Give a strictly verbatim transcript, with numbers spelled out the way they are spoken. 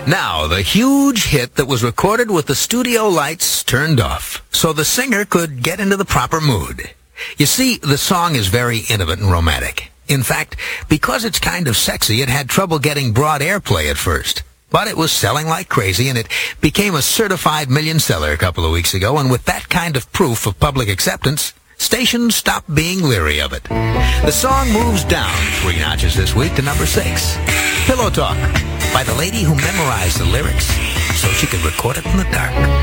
Now, the huge hit that was recorded with the studio lights turned off, so the singer could get into the proper mood. You see, the song is very intimate and romantic. In fact, because it's kind of sexy, it had trouble getting broad airplay at first. But it was selling like crazy, and it became a certified million seller a couple of weeks ago, and with that kind of proof of public acceptance, stations stopped being leery of it. The song moves down three notches this week to number six. Pillow Talk, by the lady who memorized the lyrics so she could record it in the dark.